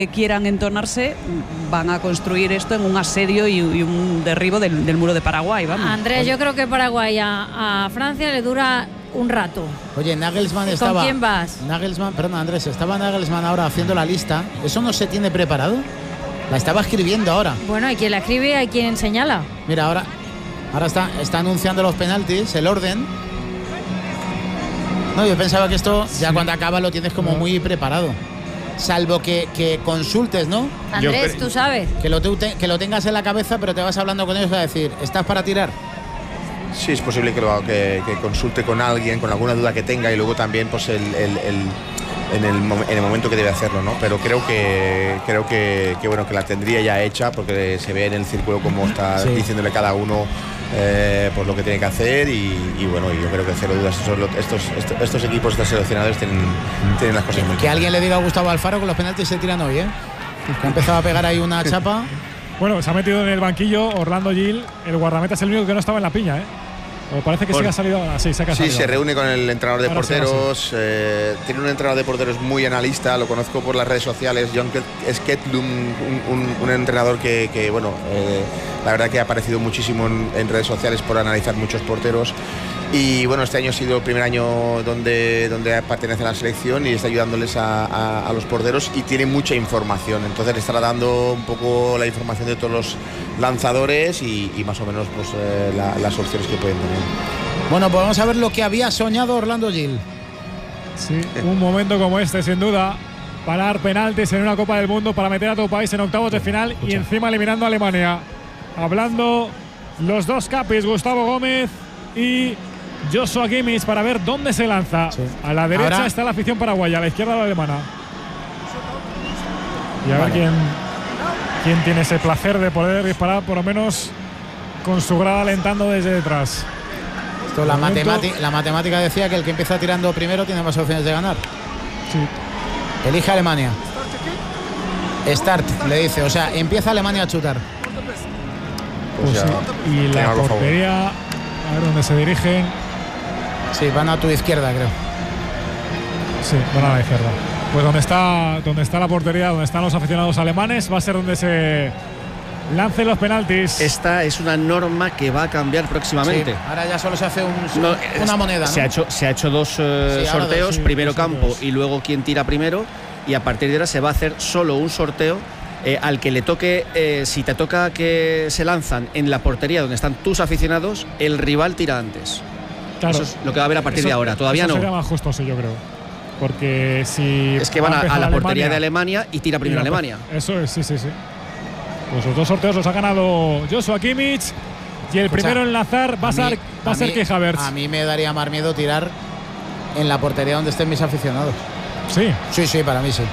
quieran entonarse, van a construir esto en un asedio y un derribo del muro de Paraguay. Vamos. Andrés, yo creo que Paraguay a Francia le dura un rato. Oye, Nagelsmann estaba... ¿Con quién vas? Andrés, estaba Nagelsmann ahora haciendo la lista. ¿Eso no se tiene preparado? La estaba escribiendo ahora. Bueno, hay quien la escribe y hay quien señala. Mira, ahora está anunciando los penaltis, el orden. No, yo pensaba que esto ya cuando acaba lo tienes como muy preparado. Salvo que consultes, ¿no? Andrés, tú sabes. Que lo tengas en la cabeza, pero te vas hablando con ellos a decir, ¿estás para tirar? Sí, es posible que consulte con alguien, con alguna duda que tenga, y luego también pues en el momento que debe hacerlo, ¿no? Pero creo que bueno, que la tendría ya hecha, porque se ve en el círculo cómo está diciéndole cada uno pues lo que tiene que hacer, y bueno, yo creo que cero dudas, estos equipos, estos seleccionadores tienen las cosas muy Que alguien le diga a Gustavo Alfaro que los penaltis se tiran hoy, que ha empezado a pegar ahí una chapa. Bueno, se ha metido en el banquillo Orlando Gil, el guardameta es el único que no estaba en la piña, O parece que sí ha salido. Sí, se reúne con el entrenador de porteros. Tiene un entrenador de porteros muy analista, lo conozco por las redes sociales, John Sketlum, un entrenador que bueno, la verdad que ha aparecido muchísimo en redes sociales por analizar muchos porteros. Y bueno, este año ha sido el primer año donde pertenece a la selección y está ayudándoles a los porteros, y tiene mucha información. Entonces le estará dando un poco la información de todos los lanzadores y más o menos pues las opciones que pueden tener. Bueno, pues vamos a ver lo que había soñado Orlando Gil. Sí, un momento como este, sin duda. Parar penaltis en una Copa del Mundo para meter a tu país en octavos de final y encima eliminando a Alemania. Hablando los dos capis, Gustavo Gómez y Joshua Kimmich, para ver dónde se lanza. A la derecha ahora está la afición paraguaya, a la izquierda la alemana. Y a ver quién tiene ese placer de poder disparar, por lo menos con su grada alentando desde detrás. Esto, la matemática decía que el que empieza tirando primero tiene más opciones de ganar. Sí. Elige Alemania. Start, le dice. O sea, empieza Alemania a chutar. Pues sí. Y la portería, a ver dónde se dirigen. Sí, van a tu izquierda, creo. Sí, van a la izquierda. Pues donde está la portería, donde están los aficionados alemanes, va a ser donde se lancen los penaltis. Esta es una norma que va a cambiar próximamente. Sí, ahora ya solo se hace una moneda, ¿no? Se ha hecho dos sorteos, primero campo y luego quien tira primero, y a partir de ahora se va a hacer solo un sorteo. Al que le toque, si te toca que se lanzan en la portería donde están tus aficionados, el rival tira antes. Claro. Eso es lo que va a haber a partir de ahora. Todavía no. Sería más justo, sí, yo creo. Porque si. Es que van a la portería de Alemania y tira primero Alemania. Eso es, sí. Pues los dos sorteos los ha ganado Joshua Kimmich. Y el primero en enlazar va a ser Kai Havertz. A mí me daría más miedo tirar en la portería donde estén mis aficionados. Sí. Sí, para mí sí.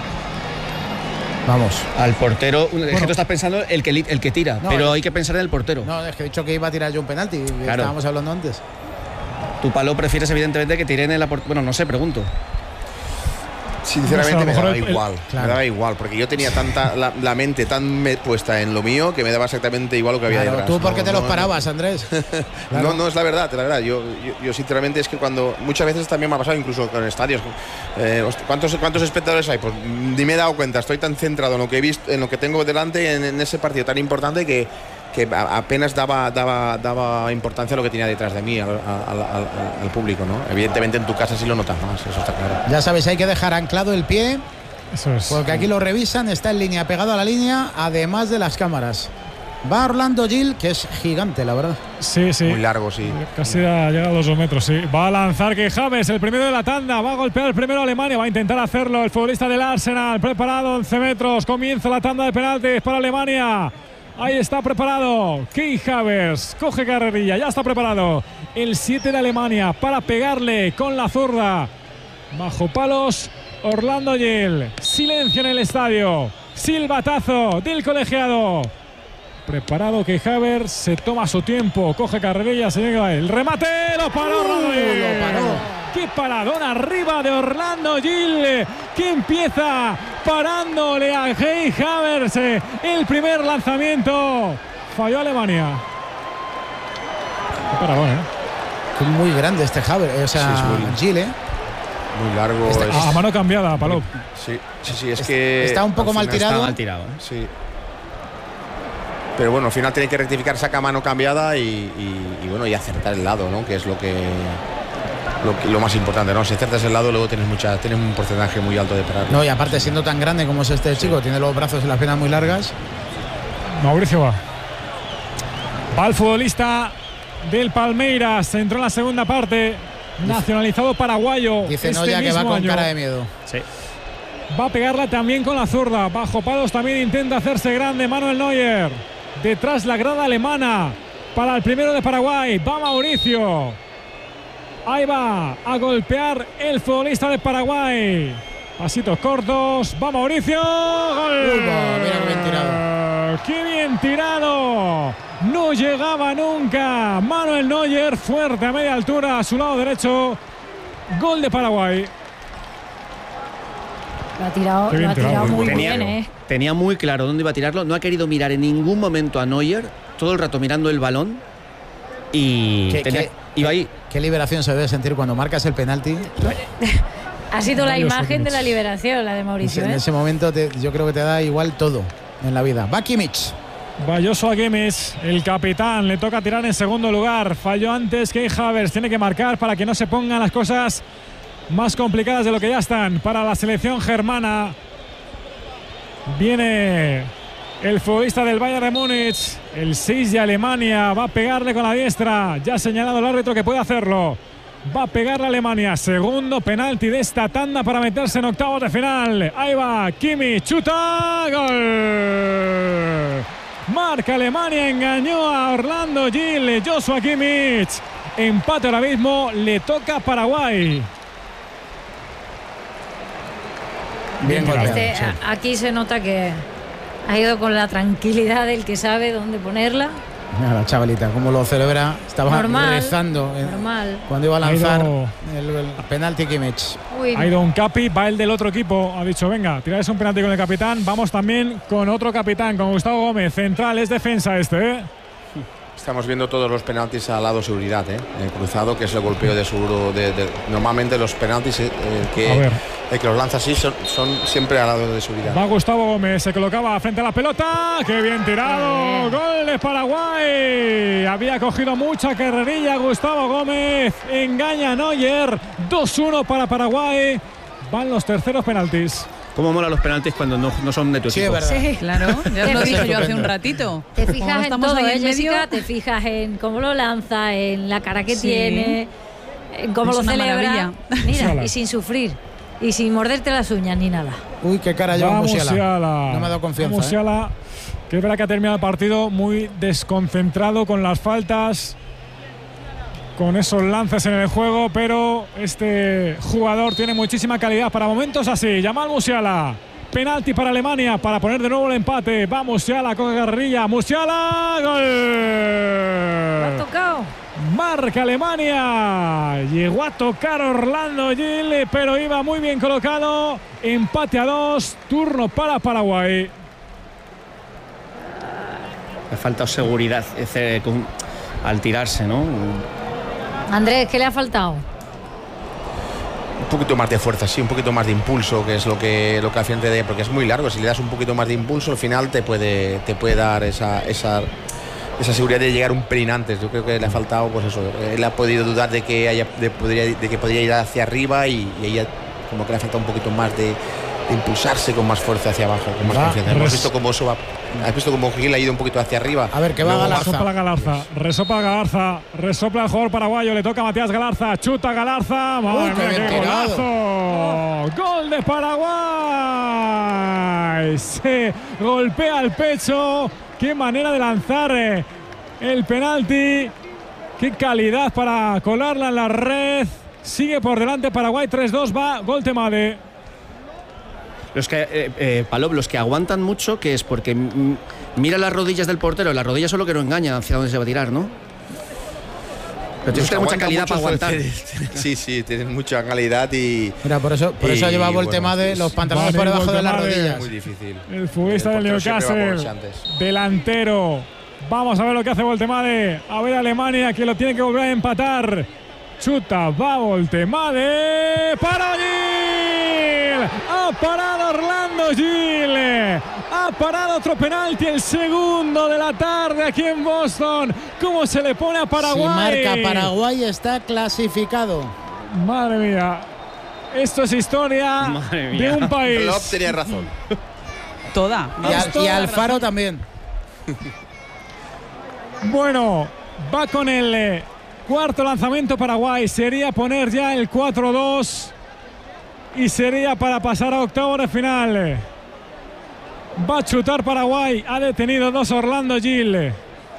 Vamos. Al portero, es que tú estás pensando el que tira, no, pero hay que pensar en el portero. No, es que he dicho que iba a tirar yo un penalti. Claro. Estábamos hablando antes. Tu palo prefieres evidentemente que tiren en la portería. Bueno, no sé, pregunto. Sinceramente me daba igual, claro. Me daba igual, porque yo tenía tanta la mente tan puesta en lo mío que me daba exactamente igual lo que había detrás. ¿Tú por qué te los parabas, Andrés? Claro. No, es la verdad. Yo sinceramente es que cuando muchas veces también me ha pasado, incluso con estadios, ¿cuántos espectadores hay? Pues ni me he dado cuenta, estoy tan centrado en lo que he visto, en lo que tengo delante, en ese partido tan importante que apenas daba importancia a lo que tenía detrás de mí, al público, ¿no? Evidentemente en tu casa sí lo notas más, eso está claro. Ya sabéis, hay que dejar anclado el pie, eso es, porque aquí lo revisan, está en línea, pegado a la línea, además de las cámaras. Va Orlando Gil, que es gigante, la verdad. Sí. Muy largo, sí. Casi ha llegado a los 2 metros, sí. Va a lanzar Kai Havertz, el primero de la tanda. Va a golpear el primero a Alemania. Va a intentar hacerlo el futbolista del Arsenal. Preparado, 11 metros. Comienza la tanda de penaltis para Alemania. Ahí está preparado Kai Havertz, coge carrerilla, ya está preparado el 7 de Alemania para pegarle con la zurda. Bajo palos, Orlando Gil. Silencio en el estadio. Silbatazo del colegiado. Preparado Kai Havertz, se toma su tiempo, coge carrerilla, se llega el remate, lo paró Orlando Gil. Lo paró. ¡Qué paradón arriba de Orlando Gil! Que empieza parándole a Kai Havertz. El primer lanzamiento. Falló Alemania. Qué paradón, Es muy grande este Havertz. O sea, sí, Gil, muy largo. A mano cambiada, Palop. Sí, es que está un poco mal tirado. Está mal tirado, ¿eh? Sí. Pero bueno, al final tiene que rectificar, saca mano cambiada y acertar el lado, ¿no? Que es lo más importante, ¿no? Si acertas el lado, luego tienes un porcentaje muy alto de parar. No, y aparte, siendo tan grande como es este chico, tiene los brazos y las piernas muy largas. Mauricio va. Va el futbolista del Palmeiras, entró en la segunda parte, nacionalizado paraguayo. Dice Noya que va con cara de miedo. Sí. Va a pegarla también con la zurda. Bajo palos también intenta hacerse grande Manuel Neuer. Detrás la grada alemana para el primero de Paraguay. Va Mauricio. Ahí va a golpear el futbolista de Paraguay. Pasitos cortos. Va Mauricio. ¡Gol! Mira qué bien tirado. ¡Qué bien tirado! No llegaba nunca. Manuel Neuer fuerte a media altura a su lado derecho. Gol de Paraguay. Lo ha tirado muy bien, Tenía muy claro dónde iba a tirarlo. No ha querido mirar en ningún momento a Neuer. Todo el rato mirando el balón. Y iba ahí. Qué liberación se debe sentir cuando marcas el penalti. Ha sido la imagen de la liberación, la de Mauricio. En ese momento yo creo que te da igual todo en la vida. Va Kimmich. Va Joshua Kimmich, el capitán. Le toca tirar en segundo lugar. Falló antes que Havertz. Tiene que marcar para que no se pongan las cosas más complicadas de lo que ya están para la selección germana. Viene el futbolista del Bayern de Múnich, el 6 de Alemania. Va a pegarle con la diestra. Ya ha señalado el árbitro que puede hacerlo. Va a pegarle a Alemania. Segundo penalti de esta tanda para meterse en octavos de final. Ahí va Kimmich, chuta, gol. Marca Alemania, engañó a Orlando Gil. Joshua Kimmich. Empate ahora mismo, le toca a Paraguay. Bien golpeado, aquí se nota que ha ido con la tranquilidad del que sabe dónde ponerla. Mira la chavalita, cómo lo celebra. Estaba rezando cuando iba a lanzar el penalti Kimmich. Ha ido un capi, va el del otro equipo. Ha dicho, venga, tiráis un penalti con el capitán. Vamos también con otro capitán, con Gustavo Gómez. Central, es defensa este, Estamos viendo todos los penaltis al lado de seguridad, el cruzado, que es el golpeo de seguro. Normalmente los penaltis que los lanza así son siempre al lado de seguridad. Va Gustavo Gómez, se colocaba frente a la pelota. ¡Qué bien tirado! ¡Gol de Paraguay! Había cogido mucha carrerilla Gustavo Gómez. Engaña a Neuer. 2-1 para Paraguay. Van los terceros penaltis. ¿Cómo mola los penaltis cuando no son de tu equipo? Es verdad. Sí, claro. Ya lo dije yo hace un ratito. Te fijas en todo, Jessica. Te fijas en cómo lo lanza, en la cara que tiene, en cómo lo celebra. Mira, y sin sufrir. Y sin morderte las uñas ni nada. Uy, qué cara lleva Musiala. No me ha dado confianza. Musiala, que es verdad que ha terminado el partido muy desconcentrado con las faltas, con esos lances en el juego, pero este jugador tiene muchísima calidad para momentos así. Jamal Musiala. Penalti para Alemania para poner de nuevo el empate. Va Musiala con carrilla. Musiala, gol. Lo ha tocado. Marca Alemania. Llegó a tocar Orlando Gil, pero iba muy bien colocado. Empate a 2. Turno para Paraguay. Le ha faltado seguridad al tirarse, ¿no? Andrés, ¿qué le ha faltado? Un poquito más de fuerza, sí, un poquito más de impulso, que es lo que al final te dé, porque es muy largo. Si le das un poquito más de impulso, al final te puede dar esa seguridad de llegar un pelín antes. Yo creo que le ha faltado, pues eso. Él ha podido dudar de que podría ir hacia arriba y ella como que le ha faltado un poquito más de impulsarse con más fuerza hacia abajo, con más confianza. Hemos visto cómo eso va. Has visto cómo Gil ha ido un poquito hacia arriba. A ver, que va Galarza. Resopla Galarza. Resopla el jugador paraguayo. Le toca a Matías Galarza. Chuta Galarza. ¡Madre mía, qué golazo! ¡Gol de Paraguay! Se golpea el pecho. ¡Qué manera de lanzar el penalti! ¡Qué calidad para colarla en la red! Sigue por delante Paraguay. 3-2. Va Goltemade. Los que aguantan mucho, que es porque mira las rodillas del portero, las rodillas son lo que no engañan hacia dónde se va a tirar, ¿no? Pero tienes que tener mucha calidad para aguantar. Sí, tienen mucha calidad y... Mira, por eso lleva Voltemade los pantalones por debajo de las rodillas. Muy difícil. El futbolista del Newcastle, delantero. Vamos a ver lo que hace Voltemade. A ver Alemania, que lo tiene que volver a empatar. chuta, va Voltemade, para Gil, ha parado Orlando Gil, ha parado otro penalti, el segundo de la tarde aquí en Boston. ¿Cómo se le pone a Paraguay? Si marca Paraguay está clasificado. Madre mía, esto es historia de un país. Klopp tenía razón. Toda. Y Alfaro también. Bueno, va con el cuarto lanzamiento Paraguay. Sería poner ya el 4-2 y sería para pasar a octavos de final. Va a chutar Paraguay. Ha detenido 2 Orlando Gil.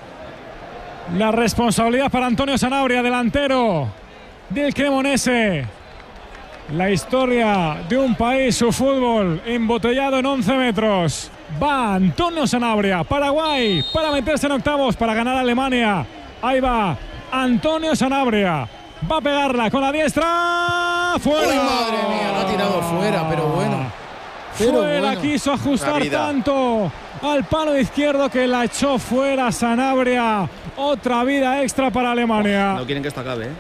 La responsabilidad para Antonio Sanabria, delantero del Cremonese. La historia de un país, su fútbol embotellado en 11 metros. Va Antonio Sanabria, Paraguay, para meterse en octavos, para ganar a Alemania. Ahí va Antonio Sanabria. Va a pegarla con la diestra. ¡Fuera! ¡Uy, madre mía! Lo ha tirado fuera, pero bueno. Fuera, quiso ajustar tanto al palo izquierdo que la echó fuera Sanabria. Otra vida extra para Alemania. No quieren que esto acabe, ¿eh?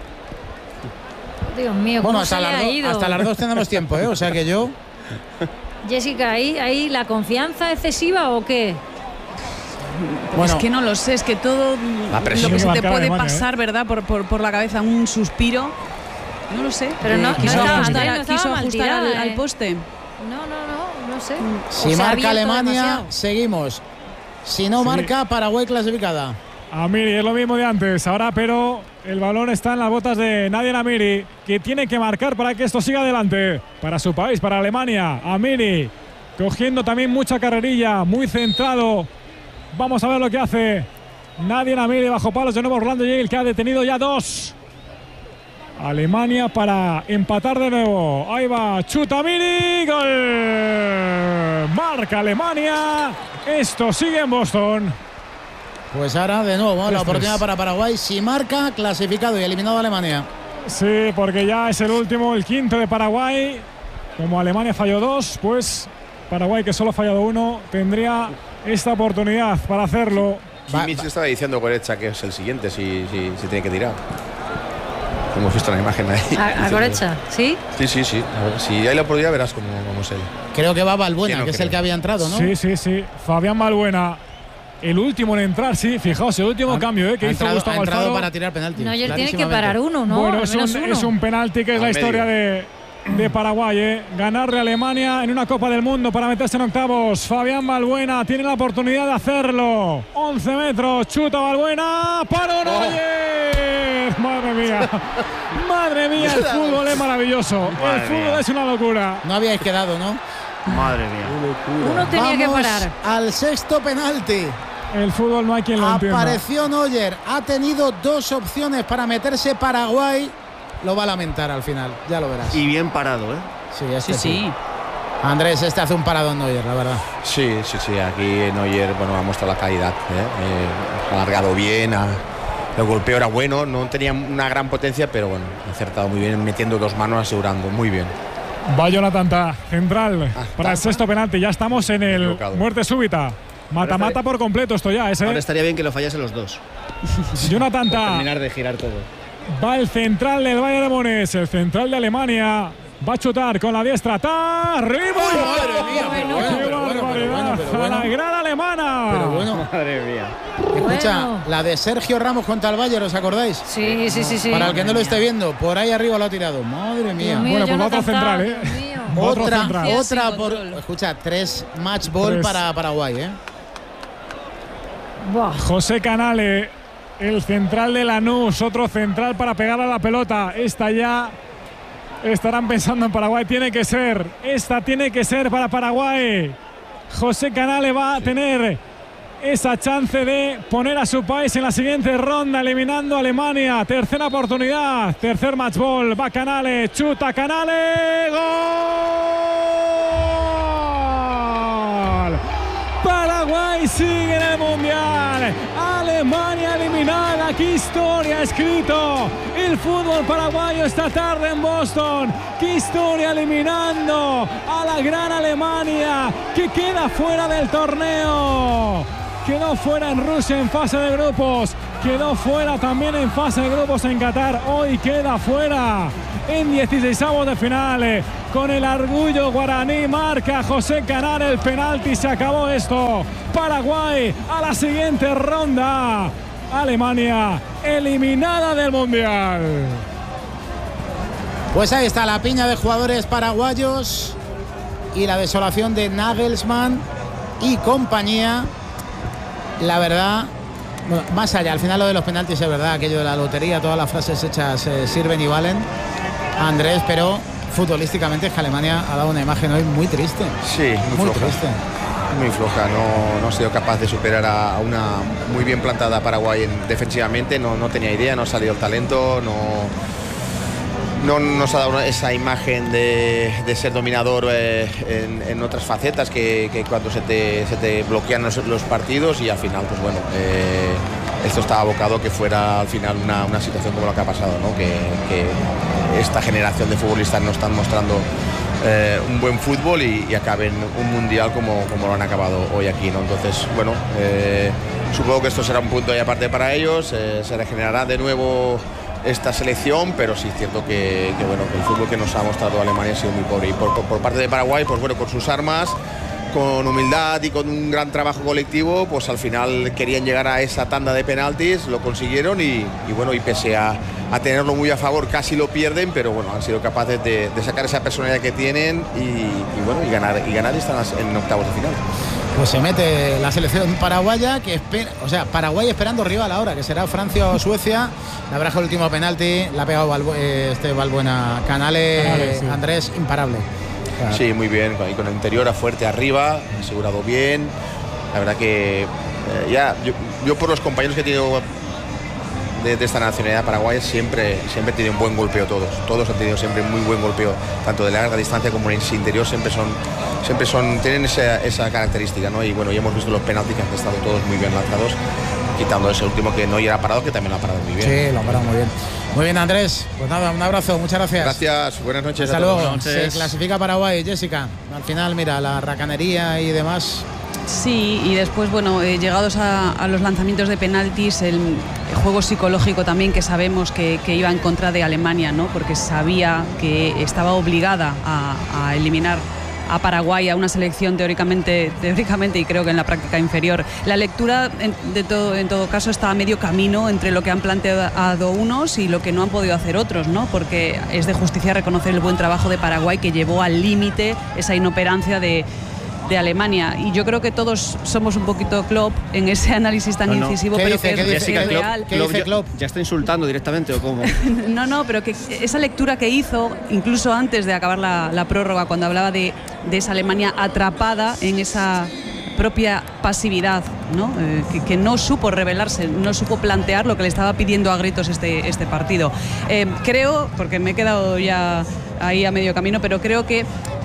Dios mío, bueno, ¿cómo se le ha ido? hasta las 2 tenemos tiempo, ¿eh? O sea que yo... Jessica, ¿ahí la confianza excesiva o qué? Bueno, es que no lo sé, es que todo lo que se te puede pasar, ¿verdad? Por la cabeza, un suspiro. No lo sé. Pero no quiso estaba ajustar al poste. No sé. Si marca Alemania, demasiado. Seguimos. Si no marca, Paraguay clasificada. Amiri, es lo mismo de antes. Ahora, pero el balón está en las botas de Nadia Amiri, que tiene que marcar para que esto siga adelante. Para su país, para Alemania. Amiri, cogiendo también mucha carrerilla, muy centrado. Vamos a ver lo que hace Nadia Amiri bajo palos de nuevo Orlando Gil, que ha detenido ya 2. Alemania para empatar de nuevo. Ahí va, chuta Amiri, gol. Marca Alemania. Esto sigue en Boston. Pues ahora de nuevo la oportunidad para Paraguay. Si marca, clasificado y eliminado a Alemania. Sí, porque ya es el último, el quinto de Paraguay. Como Alemania falló 2, pues Paraguay, que solo ha fallado 1, tendría esta oportunidad para hacerlo. Kimmich estaba diciendo Goretzka que es el siguiente si tiene que tirar. Hemos visto la imagen ahí. ¿A Goretzka? ¿Sí? Sí. A ver, si hay la oportunidad verás cómo es él. Creo que va Valbuena, que es el que había entrado, ¿no? Sí. Fabián Valbuena. El último en entrar, sí, fijaos, el último cambio que hizo Gustavo Alfaro. Ha entrado para tirar penalti. Neuer tiene que parar uno, ¿no? Bueno, es un penalti que es la historia de Paraguay. Ganarle a Alemania en una Copa del Mundo para meterse en octavos. Fabián Valbuena tiene la oportunidad de hacerlo. 11 metros, chuta Valbuena, para Neuer. Madre mía. Madre mía, el fútbol es maravilloso. El fútbol es una locura. No habíais quedado, ¿no? Madre mía. Uno tenía que parar. Al sexto penalti. El fútbol no hay quien lo entienda. Apareció Neuer, ha tenido 2 opciones para meterse Paraguay. Lo va a lamentar al final, ya lo verás. Y bien parado, ¿eh? Sí, sí. Andrés, hace un parado en Neuer, la verdad. Sí. Aquí Neuer, ha mostrado la calidad. Ha alargado bien, el golpeo era bueno, no tenía una gran potencia, pero ha acertado muy bien, metiendo 2 manos, asegurando, muy bien. Va Jonathan Tah, central, para el sexto penalti. Ya estamos en el muerte súbita. Mata por completo esto ya. Ahora estaría bien que lo fallase los 2. Jonathan Tah. Terminar de girar todo. Va el central del Bayern de Múnich, el central de Alemania. Va a chutar con la diestra. ¡Tah! ¡Arriba! ¡Qué barbaridad! A la gran alemana. Pero bueno. Madre mía. Escucha, la de Sergio Ramos contra el Bayern, ¿os acordáis? Sí. Para el que no lo esté viendo, por ahí arriba lo ha tirado. Madre mía. Bueno, pues otro central, Otra por... Escucha, 3 match ball para Paraguay, José Canale, el central de Lanús, otro central para pegar a la pelota. Esta ya estarán pensando en Paraguay. Esta tiene que ser para Paraguay. José Canale va a tener esa chance de poner a su país en la siguiente ronda, eliminando a Alemania. Tercera oportunidad, tercer match ball. Va Canale, chuta Canale, gol. Paraguay sigue en el Mundial. Alemania eliminada. ¡Qué historia ha escrito el fútbol paraguayo esta tarde en Boston! ¡Qué historia eliminando a la gran Alemania, que queda fuera del torneo! Quedó fuera en Rusia en fase de grupos. quedó fuera también en fase de grupos en Qatar. Hoy queda fuera en 16avos de final. Con el orgullo guaraní marca José Canal el penalti. Se acabó esto. Paraguay a la siguiente ronda. Alemania eliminada del Mundial. Pues ahí está la piña de jugadores paraguayos y la desolación de Nagelsmann y compañía. La verdad, bueno, más allá, al final lo de los penaltis es verdad, aquello de la lotería, todas las frases hechas sirven y valen, Andrés, pero futbolísticamente es que Alemania ha dado una imagen hoy muy triste. Sí, muy floja. Triste. Muy floja, no ha sido capaz de superar a una muy bien plantada Paraguay defensivamente, no tenía idea, no ha salido el talento, no nos ha dado esa imagen de ser dominador en otras facetas que cuando se te bloquean los partidos, y al final, pues bueno, esto estaba abocado que fuera al final una situación como la que ha pasado, ¿no? Que esta generación de futbolistas no están mostrando un buen fútbol y acaben un mundial como lo han acabado hoy aquí, ¿no? Entonces, bueno, supongo que esto será un punto y aparte para ellos, se regenerará de nuevo esta selección, pero sí es cierto que el fútbol que nos ha mostrado Alemania ha sido muy pobre, y por parte de Paraguay, pues bueno, con sus armas, con humildad y con un gran trabajo colectivo, pues al final querían llegar a esa tanda de penaltis, lo consiguieron y bueno, y pese a tenerlo muy a favor, casi lo pierden, pero bueno, han sido capaces de sacar esa personalidad que tienen y bueno, y ganar y están en octavos de final. Pues se mete la selección paraguaya, Paraguay esperando rival ahora, que será Francia o Suecia. La verdad es que el último penalti la ha pegado Valbuena. Canales, sí. Andrés, imparable. Claro. Sí, muy bien, con el interior a fuerte arriba, asegurado bien. La verdad que yo por los compañeros que he tenido de esta nacionalidad paraguaya siempre he tenido un buen golpeo todos han tenido siempre muy buen golpeo, tanto de larga distancia como en ese interior, tienen esa característica, ¿no? Y bueno, ya hemos visto los penaltis que han estado todos muy bien lanzados, quitando ese último que no era parado, que también lo ha parado muy bien. Sí, lo ha parado muy bien. Muy bien, Andrés. Pues nada, un abrazo, muchas gracias. Gracias, buenas noches. Hasta luego. Se clasifica Paraguay, Jessica. Al final, mira, la racanería y demás. Sí, y después, bueno, llegados a los lanzamientos de penaltis, el juego psicológico también, que sabemos que iba en contra de Alemania, ¿no? Porque sabía que estaba obligada a eliminar a Paraguay, a una selección teóricamente y creo que en la práctica inferior. La lectura en todo caso está a medio camino entre lo que han planteado unos y lo que no han podido hacer otros, ¿no? Porque es de justicia reconocer el buen trabajo de Paraguay, que llevó al límite esa inoperancia de Alemania, y yo creo que todos somos un poquito Klopp en ese análisis tan incisivo, pero que es real. ¿Qué dice Klopp? ¿Ya está insultando directamente o cómo? No, pero que esa lectura que hizo incluso antes de acabar la prórroga, cuando hablaba de esa Alemania atrapada en esa propia pasividad, ¿no? Que no supo rebelarse, no supo plantear lo que le estaba pidiendo a gritos este partido. Creo, porque me he quedado ya ahí a medio camino, pero creo que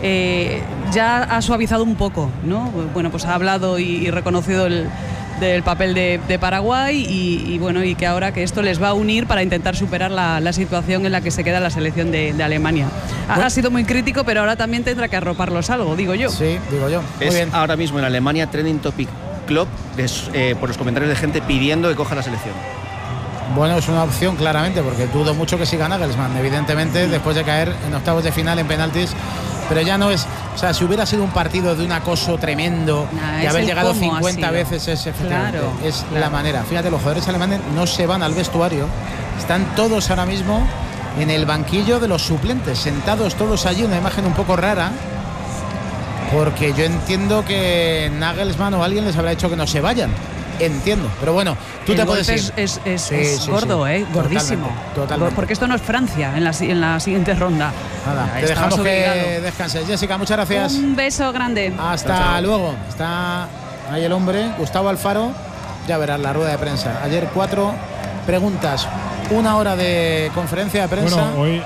ya ha suavizado un poco, ¿no? Bueno, pues ha hablado y reconocido del papel de Paraguay y bueno, y que ahora que esto les va a unir para intentar superar la situación en la que se queda la selección de Alemania. Ha sido muy crítico, pero ahora también tendrá que arroparlos algo, digo yo. Sí, digo yo. Muy es bien. Ahora mismo en Alemania trending topic Klopp por los comentarios de gente pidiendo que coja la selección. Bueno, es una opción claramente, porque dudo mucho que siga Nagelsmann, evidentemente, después de caer en octavos de final en penaltis. Pero ya no es, o sea, si hubiera sido un partido de un acoso tremendo, de haber llegado 50 veces, efectivamente, es la manera. Fíjate, los jugadores alemanes no se van al vestuario, están todos ahora mismo en el banquillo de los suplentes, sentados todos allí, una imagen un poco rara, porque yo entiendo que Nagelsmann o alguien les habrá dicho que no se vayan. Entiendo, pero bueno, tú te puedes ir. Es gordo, gordísimo. Totalmente. Porque esto no es Francia en la siguiente ronda. Nada, te dejamos que descanses. Jessica, muchas gracias. Un beso grande. Hasta luego. Está ahí el hombre, Gustavo Alfaro. Ya verás la rueda de prensa. Ayer 4 preguntas, 1 hora de conferencia de prensa. Bueno, hoy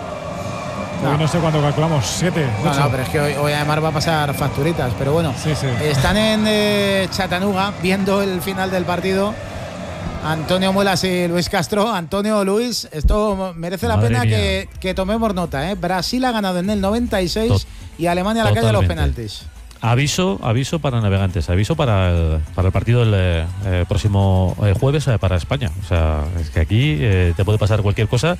no sé cuánto calculamos, 7. No, pero es que hoy además va a pasar facturitas, pero bueno. Sí. Están en Chattanooga viendo el final del partido. Antonio Muelas y Luis Castro. Antonio, Luis, esto merece la pena que tomemos nota, ¿eh? Brasil ha ganado en el 96 y Alemania a la calle de los penaltis. Aviso para navegantes, aviso para el partido del próximo jueves para España. O sea, es que aquí te puede pasar cualquier cosa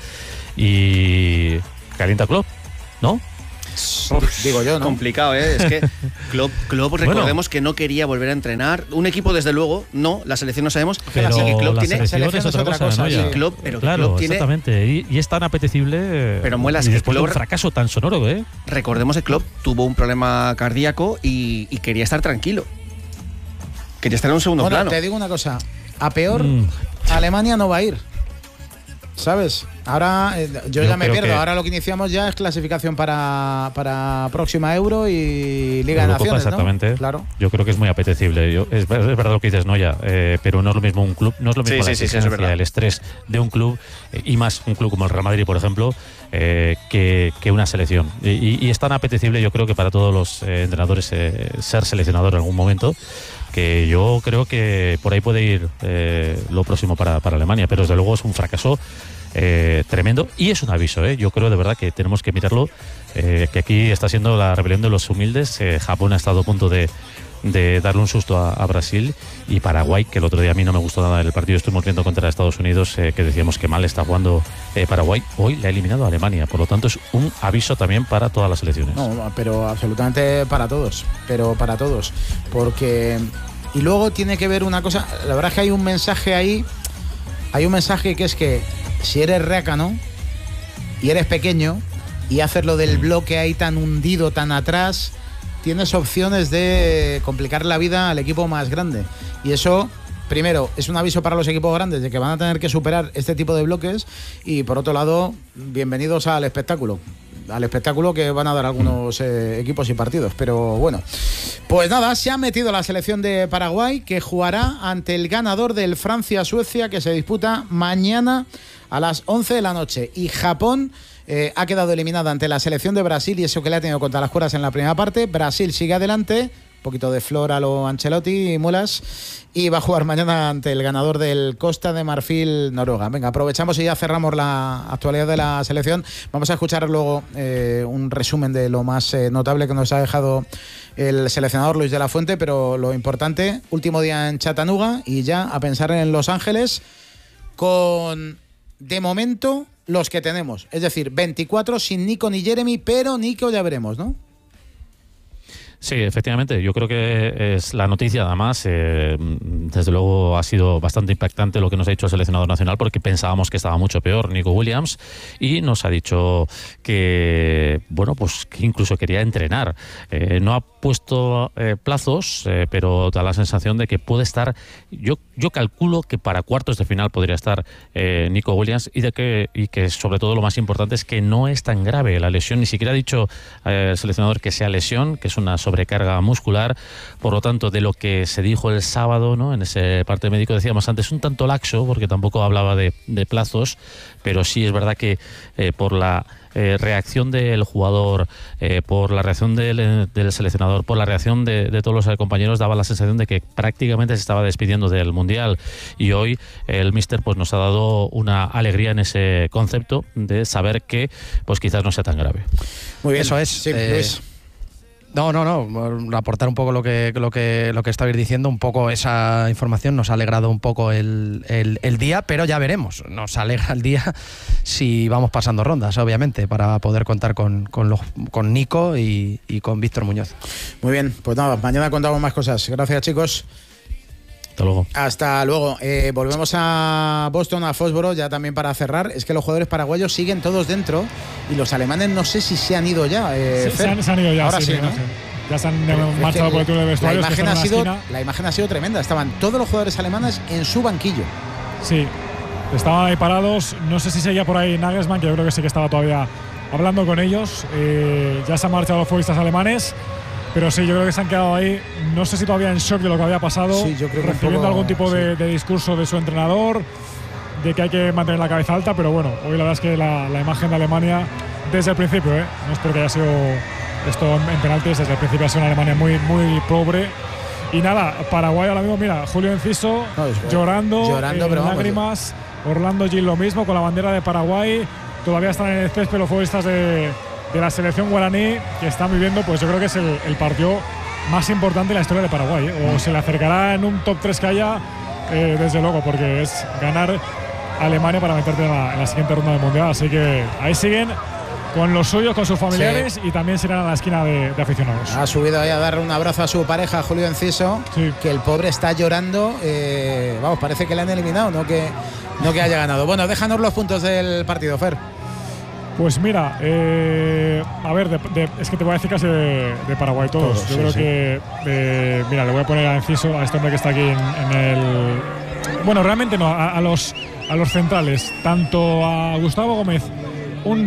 y calienta Klopp, ¿no? Digo yo, ¿no? Complicado, ¿eh? Es que Klopp recordemos que no quería volver a entrenar. Un equipo, desde luego, no. La selección no sabemos. Pero así que Klopp la tiene selección es otra cosa. ¿No? Klopp tiene, exactamente. Y es tan apetecible. Pero muelas, y que después de un fracaso tan sonoro, ¿eh? Recordemos que Klopp tuvo un problema cardíaco y quería estar tranquilo. Quería estar en un segundo plano. Te digo una cosa. A peor, Alemania no va a ir. ¿Sabes? Ahora yo ya me pierdo. Ahora lo que iniciamos ya es clasificación para próxima Euro y Liga de Naciones, exactamente. ¿no? Claro. Yo creo que es muy apetecible. Es verdad lo que dices, Noya, pero no es lo mismo un club, no es lo mismo la exigencia, el estrés de un club y más un club como el Real Madrid, por ejemplo, que una selección. Y es tan apetecible, yo creo que para todos los entrenadores ser seleccionador en algún momento, que yo creo que por ahí puede ir lo próximo para Alemania, pero desde luego es un fracaso tremendo y es un aviso, yo creo de verdad que tenemos que mirarlo, que aquí está siendo la rebelión de los humildes. Japón ha estado a punto de darle un susto a Brasil, y Paraguay, que el otro día a mí no me gustó nada el partido, estuvimos viendo contra Estados Unidos, que decíamos que mal está jugando Paraguay, hoy le ha eliminado a Alemania, por lo tanto es un aviso también para todas las selecciones. No, pero absolutamente para todos, porque y luego tiene que ver una cosa, la verdad es que hay un mensaje ahí, que es que si eres rácano y eres pequeño y haces lo del bloque ahí tan hundido, tan atrás, tienes opciones de complicar la vida al equipo más grande. Y eso, primero, es un aviso para los equipos grandes de que van a tener que superar este tipo de bloques, y por otro lado, bienvenidos al espectáculo que van a dar algunos equipos y partidos. Pero bueno, pues nada, se ha metido la selección de Paraguay, que jugará ante el ganador del Francia-Suecia, que se disputa mañana a las 11 de la noche. Y Japón ha quedado eliminada ante la selección de Brasil, y eso que le ha tenido contra las cuerdas en la primera parte. Brasil sigue adelante, un poquito de flor a lo Ancelotti y Mulas, y va a jugar mañana ante el ganador del Costa de Marfil, Noruega. Venga, aprovechamos y ya cerramos la actualidad de la selección. Vamos a escuchar luego un resumen de lo más notable que nos ha dejado el seleccionador Luis de la Fuente, pero lo importante, último día en Chattanooga y ya a pensar en Los Ángeles con, de momento, los que tenemos. Es decir, 24 sin Nico ni Jeremy, pero Nico ya veremos, ¿no? Sí, efectivamente, yo creo que es la noticia, además, desde luego ha sido bastante impactante lo que nos ha dicho el seleccionador nacional, porque pensábamos que estaba mucho peor Nico Williams, y nos ha dicho que, bueno, pues que incluso quería entrenar. No ha puesto plazos, pero da la sensación de que puede estar, yo calculo que para cuartos de final podría estar Nico Williams, y que sobre todo lo más importante es que no es tan grave la lesión. Ni siquiera ha dicho el seleccionador que sea lesión, que es una sobrecarga muscular. Por lo tanto, de lo que se dijo el sábado, ¿no?, en ese parte médico, decíamos antes, un tanto laxo, porque tampoco hablaba de plazos, pero sí es verdad que por la reacción del jugador, por la reacción del seleccionador, por la reacción de todos los compañeros, daba la sensación de que prácticamente se estaba despidiendo del Mundial. Y hoy el míster pues nos ha dado una alegría en ese concepto de saber que pues quizás no sea tan grave. Muy bien, eso es. Sí, Luis. No, aportar un poco lo que estabais diciendo, un poco esa información nos ha alegrado un poco el día, pero ya veremos, nos alegra el día si vamos pasando rondas, obviamente, para poder contar con Nico y con Víctor Muñoz. Muy bien, pues nada, mañana contamos más cosas. Gracias, chicos. Hasta luego. Volvemos a Boston, a Foxboro, ya también para cerrar. Es que los jugadores paraguayos siguen todos dentro y los alemanes no sé si se han ido ya. Sí, se han ido ya. Ahora sí, ¿no? Ya se han marchado por el túnel de vestuarios. La imagen ha sido tremenda. Estaban todos los jugadores alemanes en su banquillo. Sí, estaban ahí parados. No sé si seguía por ahí Nagelsmann, que yo creo que sí que estaba todavía hablando con ellos. Ya se han marchado los futbolistas alemanes. Pero sí, yo creo que se han quedado ahí, no sé si todavía en shock de lo que había pasado, sí, yo creo que recibiendo algún tipo de discurso de su entrenador, de que hay que mantener la cabeza alta, pero bueno, hoy la verdad es que la imagen de Alemania, desde el principio, no es porque haya sido esto en penaltis, desde el principio ha sido una Alemania muy, muy pobre. Y nada, Paraguay ahora mismo, mira, Julio Enciso llorando lágrimas, Orlando Gil lo mismo, con la bandera de Paraguay, todavía están en el césped los futbolistas de la selección guaraní, que están viviendo, pues yo creo que es el partido más importante en la historia de Paraguay, o se le acercará en un top 3 que haya, desde luego, porque es ganar a Alemania para meterte en la siguiente ronda del Mundial. Así que ahí siguen con los suyos, con sus familiares, y también se irán a la esquina de aficionados. Ha subido ahí a darle un abrazo a su pareja, Julio Enciso, que el pobre está llorando. Vamos, parece que le han eliminado, no que haya ganado. Bueno, déjanos los puntos del partido, Fer. Pues mira, a ver, es que te voy a decir casi de Paraguay todos. Yo creo que, mira, le voy a poner a Enciso, a este hombre que está aquí en el... Bueno, realmente no, a los centrales, tanto a Gustavo Gómez, un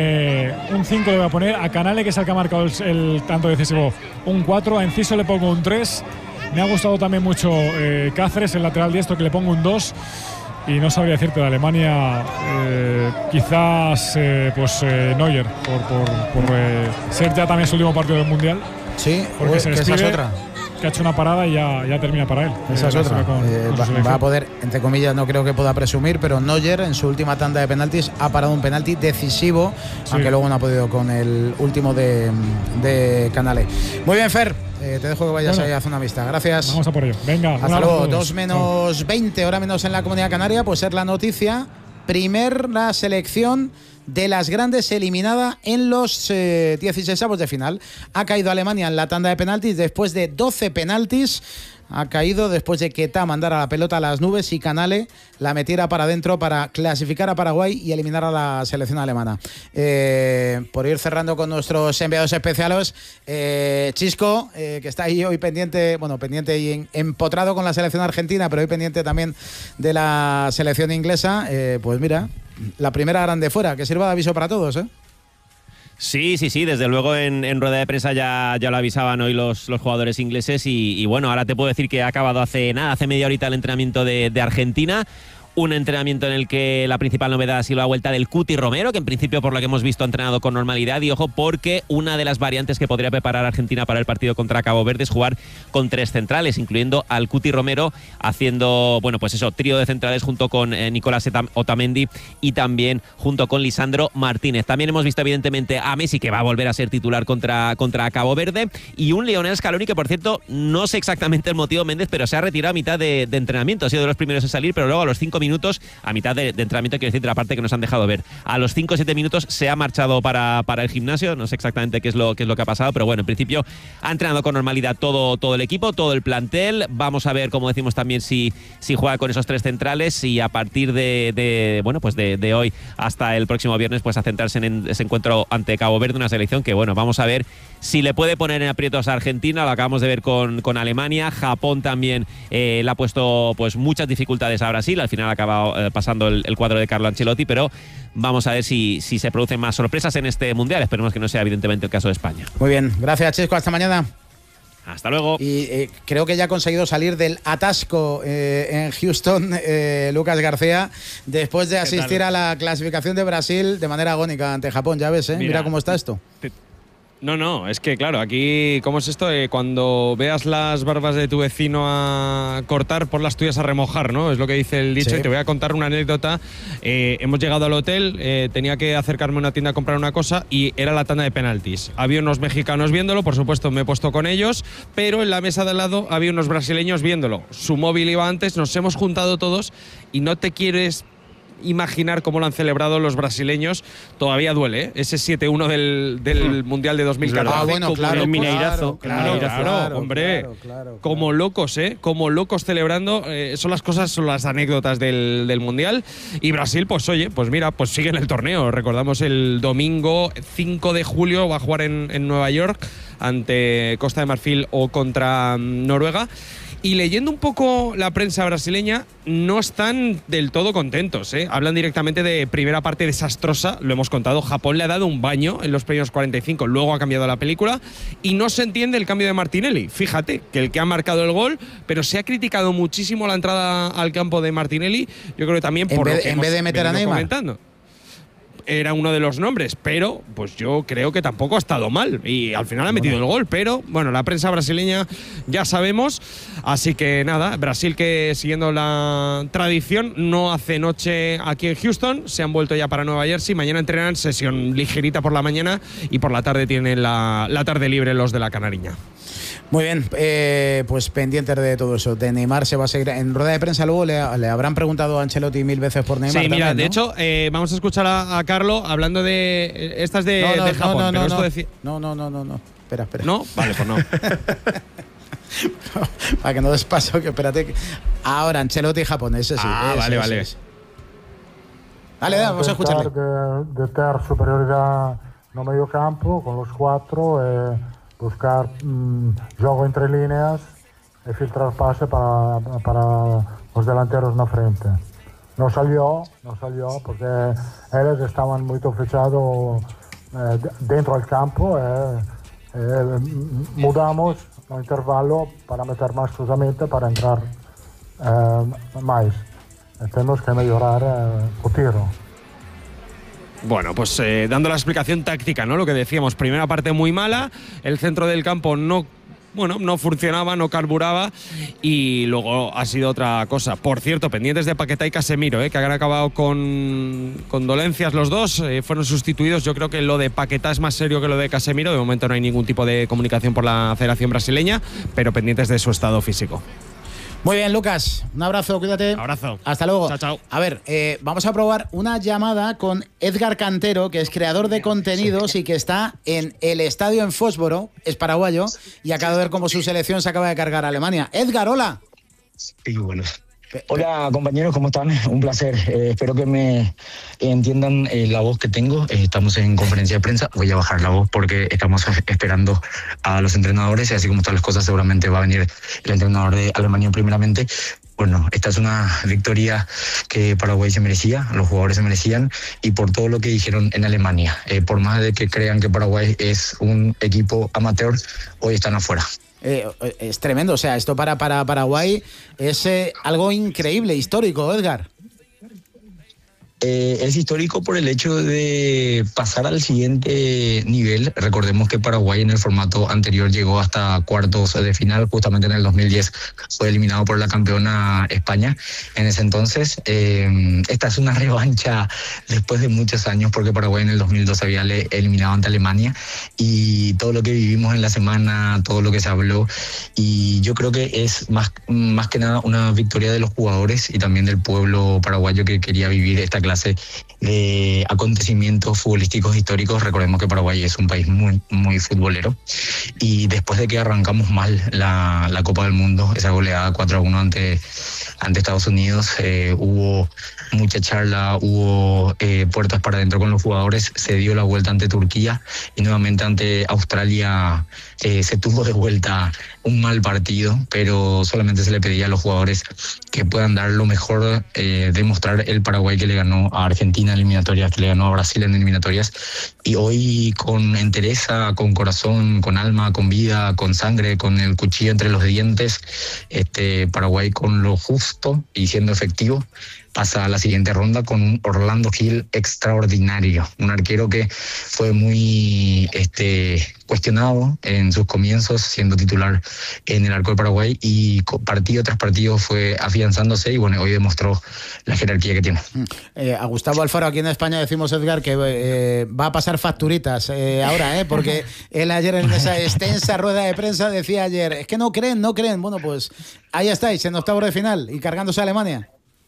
5 le voy a poner, a Canale, que es el que ha marcado el tanto decisivo, un 4, a Enciso le pongo un 3, me ha gustado también mucho Cáceres, el lateral diestro, que le pongo un 2, y no sabría decirte de Alemania, quizás Neuer, por ser ya también su último partido del Mundial. Sí, porque se despide, esa es otra. Que ha hecho una parada y ya termina para él. Esa es otra. Va a poder, entre comillas, no creo que pueda presumir, pero Neuer en su última tanda de penaltis ha parado un penalti decisivo, aunque luego no ha podido con el último de Canale. Muy bien, Fer, te dejo que vayas ahí a hacer una vista. Gracias. Vamos a por ello. Venga, hasta luego. 2 menos 20, hora menos en la Comunidad Canaria, pues es la noticia. Primera selección de las grandes eliminada en los 16avos de final. Ha caído Alemania en la tanda de penaltis después de 12 penaltis. Ha caído después de que Keita mandara la pelota a las nubes y Canale la metiera para adentro para clasificar a Paraguay y eliminar a la selección alemana. Por ir cerrando con nuestros enviados especiales, Chisco, que está ahí hoy pendiente y empotrado con la selección argentina, pero hoy pendiente también de la selección inglesa. Pues mira, la primera grande fuera, que sirva de aviso para todos, ¿eh? Sí, desde luego en rueda de prensa ya lo avisaban hoy los jugadores ingleses y bueno, ahora te puedo decir que ha acabado hace media horita el entrenamiento de Argentina. Un entrenamiento en el que la principal novedad ha sido la vuelta del Cuti Romero, que en principio, por lo que hemos visto, ha entrenado con normalidad. Y ojo, porque una de las variantes que podría preparar Argentina para el partido contra Cabo Verde es jugar con 3 centrales, incluyendo al Cuti Romero, haciendo, trío de centrales junto con Nicolás Otamendi y también junto con Lisandro Martínez. También hemos visto, evidentemente, a Messi, que va a volver a ser titular contra Cabo Verde, y un Lionel Scaloni que, por cierto, no sé exactamente el motivo, Méndez, pero se ha retirado a mitad de entrenamiento. Ha sido de los primeros en salir, pero luego a los 5 minutos, a mitad de entrenamiento, quiero decir, de la parte que nos han dejado ver, a los 5 o 7 minutos se ha marchado para el gimnasio. No sé exactamente qué es lo que ha pasado, pero bueno, en principio ha entrenado con normalidad todo el equipo, todo el plantel. Vamos a ver, como decimos, también si juega con esos 3 centrales, y a partir de hoy hasta el próximo viernes, pues a centrarse en ese encuentro ante Cabo Verde, una selección que, bueno, vamos a ver si le puede poner en aprietos a Argentina. Lo acabamos de ver con Alemania. Japón también le ha puesto pues muchas dificultades a Brasil. Al final ha acabado pasando el cuadro de Carlo Ancelotti, pero vamos a ver si se producen más sorpresas en este Mundial. Esperemos que no sea evidentemente el caso de España. Muy bien, gracias, Chisco, hasta mañana. Hasta luego. Y creo que ya ha conseguido salir del atasco en Houston, Lucas García, después de asistir a la clasificación de Brasil de manera agónica ante Japón. Ya ves, mira cómo está esto. No, es que claro, aquí, ¿cómo es esto? Cuando veas las barbas de tu vecino a cortar, pon las tuyas a remojar, ¿no? Es lo que dice el dicho. Sí. Y te voy a contar una anécdota. Hemos llegado al hotel, tenía que acercarme a una tienda a comprar una cosa y era la tanda de penaltis. Había unos mexicanos viéndolo, por supuesto me he puesto con ellos, pero en la mesa de al lado había unos brasileños viéndolo. Su móvil iba antes, nos hemos juntado todos y no te quieres imaginar cómo lo han celebrado los brasileños. Todavía duele, ese 7-1 del Mundial de 2014. Ah, bueno, claro, el Mineirazo. Claro, hombre. Claro. Como locos, como locos celebrando. Son las anécdotas del Mundial. Y Brasil, pues oye, pues mira, pues sigue en el torneo. Recordamos el domingo 5 de julio va a jugar en Nueva York ante Costa de Marfil o contra Noruega. Y leyendo un poco la prensa brasileña, no están del todo contentos, ¿eh? Hablan directamente de primera parte desastrosa, lo hemos contado. Japón le ha dado un baño en los primeros 45, luego ha cambiado la película y no se entiende el cambio de Martinelli. Fíjate que el que ha marcado el gol, pero se ha criticado muchísimo la entrada al campo de Martinelli. Yo creo que también por lo que en vez de meter a Neymar. Comentando. Era uno de los nombres, pero pues yo creo que tampoco ha estado mal y al final ha metido el gol, pero bueno, la prensa brasileña ya sabemos, así que nada, Brasil, que siguiendo la tradición no hace noche aquí en Houston, se han vuelto ya para Nueva Jersey, mañana entrenan, sesión ligerita por la mañana y por la tarde tienen la tarde libre los de la Canariña. Muy bien, pues pendientes de todo eso. De Neymar se va a seguir en rueda de prensa. Luego le habrán preguntado a Ancelotti 1000 veces por Neymar. Sí, mira, también, ¿no? de hecho, vamos a escuchar a Carlo hablando de estas de Japón. No. Espera. ¿No? Vale, pues no. Para que no des paso, que espérate. Ahora, Ancelotti japonés, ese sí. Vale. Dale, vamos a escucharle. De tener superioridad no medio campo con los 4, buscar juego entre líneas y filtrar pase para los delanteros en la frente. No salió porque ellos estaban muy fechados dentro del campo. Mudamos el intervalo para meter más solamente para entrar más. Tenemos que mejorar el tiro. Bueno, pues dando la explicación táctica, ¿no? Lo que decíamos, primera parte muy mala, el centro del campo no funcionaba, no carburaba, y luego ha sido otra cosa. Por cierto, pendientes de Paquetá y Casemiro, que han acabado con dolencias los dos, fueron sustituidos. Yo creo que lo de Paquetá es más serio que lo de Casemiro. De momento no hay ningún tipo de comunicación por la Federación Brasileña, pero pendientes de su estado físico. Muy bien, Lucas, un abrazo, cuídate. Abrazo. Hasta luego. Chao. A ver, vamos a probar una llamada con Edgar Cantero, que es creador de contenidos y que está en el estadio en Fósforo, es paraguayo, y acaba de ver cómo su selección se acaba de cargar a Alemania. Edgar, hola. Sí, bueno. Hola compañeros, ¿cómo están? Un placer. Espero que me entiendan la voz que tengo. Estamos en conferencia de prensa. Voy a bajar la voz porque estamos esperando a los entrenadores y así como están las cosas seguramente va a venir el entrenador de Alemania primeramente. Bueno, esta es una victoria que Paraguay se merecía, los jugadores se merecían, y por todo lo que dijeron en Alemania. Por más de que crean que Paraguay es un equipo amateur, hoy están afuera. Es tremendo, o sea, esto para Paraguay es algo increíble, histórico, Edgar. Es histórico por el hecho de pasar al siguiente nivel. Recordemos que Paraguay en el formato anterior llegó hasta cuartos de final, justamente en el 2010 fue eliminado por la campeona España. En ese entonces, esta es una revancha después de muchos años, porque Paraguay en el 2002 había eliminado ante Alemania, y todo lo que vivimos en la semana, todo lo que se habló, y yo creo que es más que nada una victoria de los jugadores y también del pueblo paraguayo que quería vivir esta clase de acontecimientos futbolísticos históricos. Recordemos que Paraguay es un país muy, muy futbolero, y después de que arrancamos mal la Copa del Mundo, esa goleada 4-1 ante Estados Unidos, hubo mucha charla, hubo puertas para adentro con los jugadores, se dio la vuelta ante Turquía y nuevamente ante Australia se tuvo de vuelta un mal partido, pero solamente se le pedía a los jugadores que puedan dar lo mejor, demostrar el Paraguay que le ganó a Argentina en eliminatorias, que le ganó a Brasil en eliminatorias, y hoy con entereza, con corazón, con alma, con vida, con sangre, con el cuchillo entre los dientes, Paraguay con lo justo y siendo efectivo pasa a la siguiente ronda con un Orlando Gil extraordinario, un arquero que fue muy cuestionado en sus comienzos siendo titular en el arco de Paraguay, y partido tras partido fue afianzándose, y bueno, hoy demostró la jerarquía que tiene. A Gustavo Alfaro aquí en España decimos, Edgar, que va a pasar facturitas ahora, porque él ayer en esa extensa rueda de prensa decía ayer, es que no creen. Bueno, pues ahí estáis, en octavos de final y cargándose a Alemania.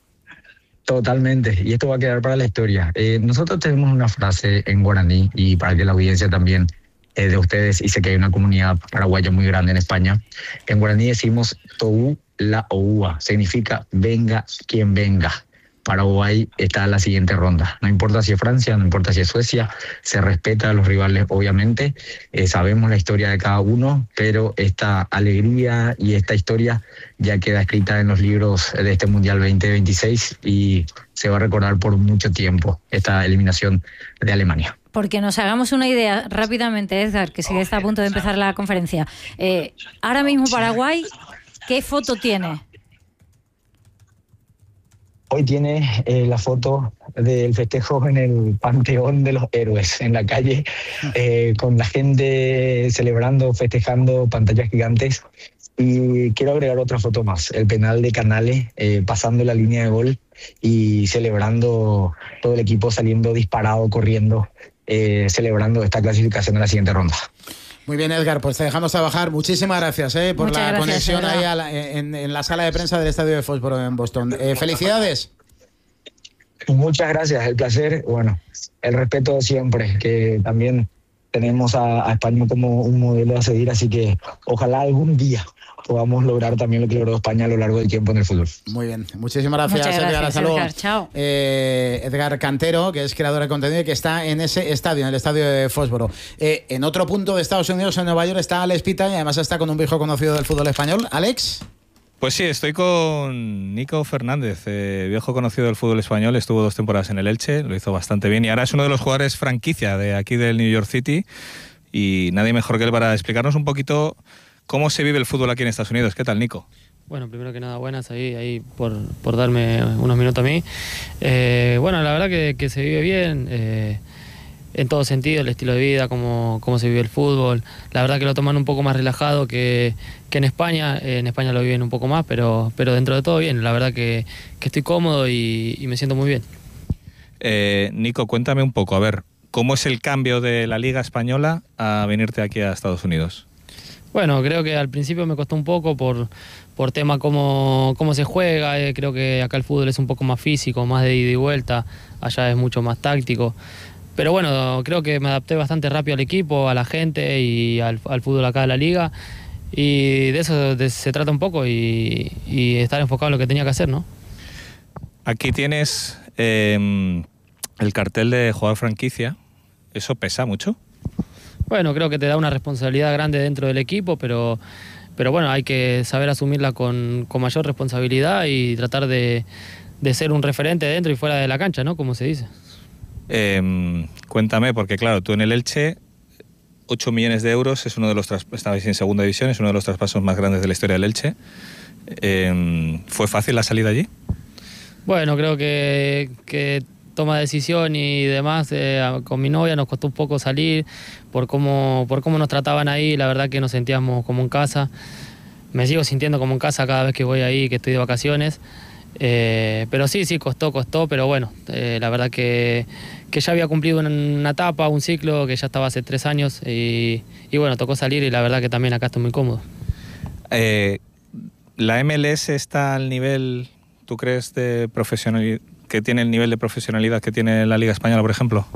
Totalmente, y esto va a quedar para la historia. Nosotros tenemos una frase en guaraní, y para que la audiencia también de ustedes, y sé que hay una comunidad paraguaya muy grande en España, en guaraní decimos Tou la Oua, significa venga quien venga. Paraguay está en la siguiente ronda. No importa si es Francia, no importa si es Suecia, se respeta a los rivales, obviamente. Sabemos la historia de cada uno, pero esta alegría y esta historia ya queda escrita en los libros de este Mundial 2026 y se va a recordar por mucho tiempo esta eliminación de Alemania. Porque nos hagamos una idea rápidamente, Edgar, que sí está a punto de empezar la conferencia. Ahora mismo Paraguay, ¿qué foto tiene? Hoy tiene la foto del festejo en el Panteón de los Héroes, en la calle, con la gente celebrando, festejando, pantallas gigantes. Y quiero agregar otra foto más, el penal de Canales, pasando la línea de gol y celebrando, todo el equipo saliendo disparado, corriendo, celebrando esta clasificación a la siguiente ronda. Muy bien, Edgar, pues te dejamos trabajar. Muchísimas gracias por Muchas la gracias, conexión ahí en la sala de prensa del estadio de Foxborough en Boston. Felicidades. Muchas gracias, el placer, bueno, el respeto siempre, que también tenemos a España como un modelo a seguir, así que ojalá algún día podamos lograr también lo que logró España a lo largo del tiempo en el fútbol. Muy bien, muchísimas gracias, Edgar. Hasta luego. Edgar, chao. Edgar Cantero, que es creador de contenido y que está en ese estadio, en el estadio de Foxborough. En otro punto de Estados Unidos, en Nueva York, está Alex Pita y además está con un viejo conocido del fútbol español. Alex. Pues sí, estoy con Nico Fernández, viejo conocido del fútbol español, estuvo 2 temporadas en el Elche, lo hizo bastante bien y ahora es uno de los jugadores franquicia de aquí del New York City y nadie mejor que él para explicarnos un poquito cómo se vive el fútbol aquí en Estados Unidos. ¿Qué tal, Nico? Bueno, primero que nada, buenas ahí por darme unos minutos a mí. Bueno, la verdad que se vive bien, en todo sentido, el estilo de vida, cómo se vive el fútbol. La verdad que lo toman un poco más relajado que en España. En España lo viven un poco más, pero dentro de todo bien. La verdad que estoy cómodo y me siento muy bien. Nico, cuéntame un poco, a ver, ¿cómo es el cambio de la Liga Española a venirte aquí a Estados Unidos? Bueno, creo que al principio me costó un poco por tema cómo se juega. Creo que acá el fútbol es un poco más físico, más de ida y vuelta. Allá es mucho más táctico. Pero bueno, creo que me adapté bastante rápido al equipo, a la gente y al fútbol acá de la liga. Y de eso se trata un poco y estar enfocado en lo que tenía que hacer, ¿no? Aquí tienes el cartel de jugador franquicia. ¿Eso pesa mucho? Bueno, creo que te da una responsabilidad grande dentro del equipo, pero bueno, hay que saber asumirla con mayor responsabilidad y tratar de ser un referente dentro y fuera de la cancha, ¿no? Como se dice. Cuéntame, porque claro, tú en el Elche, 8 millones de euros, es uno de los estabais en segunda división, es uno de los traspasos más grandes de la historia del Elche. ¿Fue fácil la salida allí? Bueno, creo que toma decisión y demás, con mi novia nos costó un poco salir por cómo nos trataban ahí. La verdad que nos sentíamos como en casa. Me sigo sintiendo como en casa cada vez que voy ahí, que estoy de vacaciones. Pero sí, costó, pero bueno, la verdad que ya había cumplido una etapa, un ciclo que ya estaba hace 3 años y bueno, tocó salir y la verdad que también acá estoy muy cómodo. ¿La MLS está al nivel, tú crees, de profesionalidad, que tiene el nivel de profesionalidad que tiene la Liga Española, por ejemplo?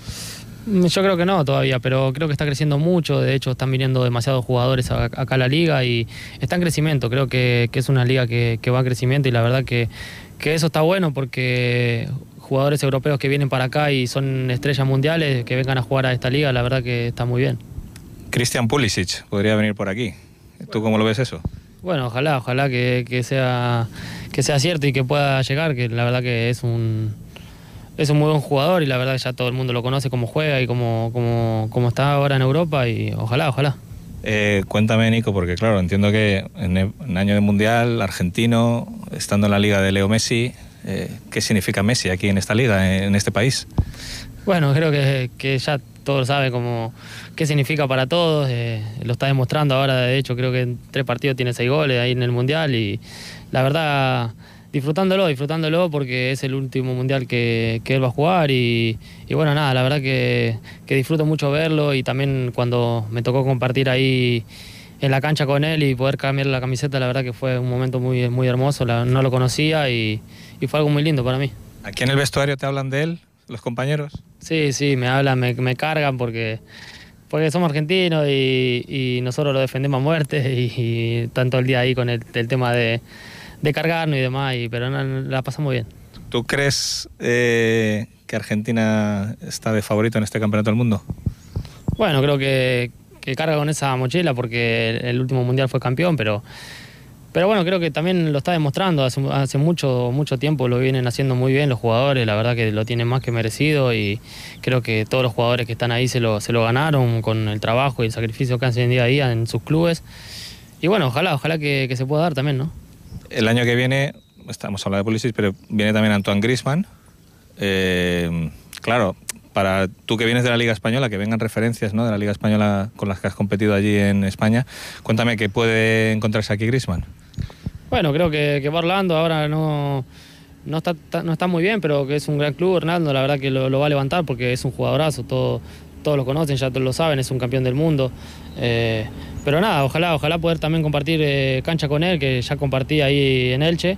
Yo creo que no todavía, pero creo que está creciendo mucho. De hecho, están viniendo demasiados jugadores acá a la liga y está en crecimiento. Creo que es una liga que va en crecimiento y la verdad que eso está bueno porque jugadores europeos que vienen para acá y son estrellas mundiales, que vengan a jugar a esta liga, la verdad que está muy bien. Christian Pulisic podría venir por aquí. ¿Tú cómo lo ves eso? Bueno, ojalá que sea cierto y que pueda llegar, que la verdad que es un muy buen jugador y la verdad que ya todo el mundo lo conoce cómo juega y cómo está ahora en Europa y ojalá. Cuéntame, Nico, porque claro, entiendo que en año de Mundial, argentino, estando en la liga de Leo Messi, ¿qué significa Messi aquí en esta liga, en este país? Bueno, creo que ya todos saben qué significa para todos, lo está demostrando ahora. De hecho, creo que en 3 partidos tiene 6 goles ahí en el Mundial y la verdad disfrutándolo porque es el último mundial que él va a jugar y bueno, nada, la verdad que disfruto mucho verlo y también cuando me tocó compartir ahí en la cancha con él y poder cambiar la camiseta, la verdad que fue un momento muy, muy hermoso, no lo conocía y fue algo muy lindo para mí. ¿Aquí en el vestuario te hablan de él, los compañeros? Sí, me hablan, me cargan porque somos argentinos y nosotros lo defendemos a muerte y tanto el día ahí con el tema de cargarnos y demás, pero la pasamos bien. ¿Tú crees que Argentina está de favorito en este campeonato del mundo? Bueno, creo que carga con esa mochila porque el último mundial fue campeón, pero bueno, creo que también lo está demostrando. Hace mucho tiempo lo vienen haciendo muy bien los jugadores, la verdad que lo tienen más que merecido y creo que todos los jugadores que están ahí se lo ganaron con el trabajo y el sacrificio que hacen día a día en sus clubes. Y bueno, ojalá que se pueda dar también, ¿no? El año que viene, estamos hablando de Pulisic, pero viene también Antoine Griezmann. Claro, para tú que vienes de la Liga Española, que vengan referencias, ¿no?, de la Liga Española con las que has competido allí en España, cuéntame qué puede encontrarse aquí Griezmann. Bueno, creo que va Orlando, ahora no está muy bien, pero que es un gran club. Ronaldo, la verdad que lo va a levantar porque es un jugadorazo. todos lo conocen, ya todos lo saben, es un campeón del mundo. Pero nada, ojalá poder también compartir cancha con él, que ya compartí ahí en Elche.